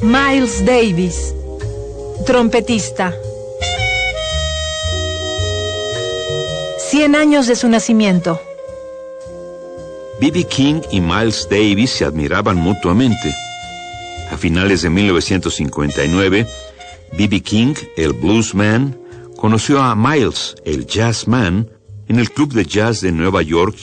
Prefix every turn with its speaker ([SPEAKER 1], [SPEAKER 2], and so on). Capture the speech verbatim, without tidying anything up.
[SPEAKER 1] Miles Davis, trompetista. Cien años de su nacimiento.
[SPEAKER 2] B B King y Miles Davis se admiraban mutuamente. A finales de mil novecientos cincuenta y nueve, B B King, el bluesman, conoció a Miles, el jazzman, en el club de jazz de Nueva York